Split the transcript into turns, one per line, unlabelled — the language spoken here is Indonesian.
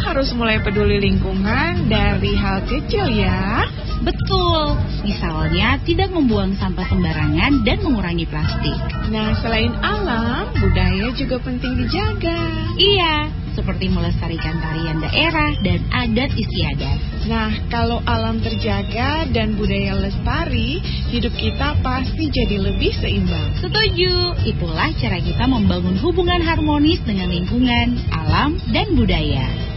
harus mulai peduli lingkungan dari hal kecil ya.
Betul, misalnya tidak membuang sampah sembarangan dan mengurangi plastik.
Nah, selain alam, budaya juga penting dijaga.
Iya, seperti melestarikan tarian daerah dan adat istiadat.
Nah, kalau alam terjaga dan budaya lestari, hidup kita pasti jadi lebih seimbang.
Setuju, itulah cara kita membangun hubungan harmonis dengan lingkungan, alam, dan budaya.